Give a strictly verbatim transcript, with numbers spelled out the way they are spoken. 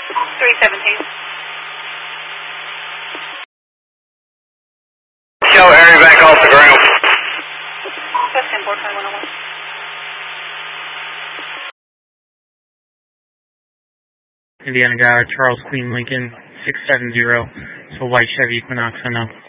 three seventeen. Show area back off the ground. That's ten four twenty one oh one. Indiana Guard, Charles Queen Lincoln, six seven zero. So white Chevy Equinox, I know.